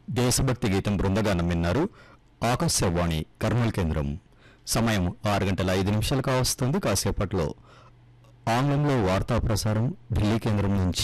దేశభక్తి గీతం బృందగానం విన్నారు. ఆకాశవాణి కర్నూలు కేంద్రం. సమయం 6:05 కావస్తుంది. కాసేపట్లో ఆంగ్లంలో వార్తా ప్రసారం ఢిల్లీ కేంద్రం నుంచి.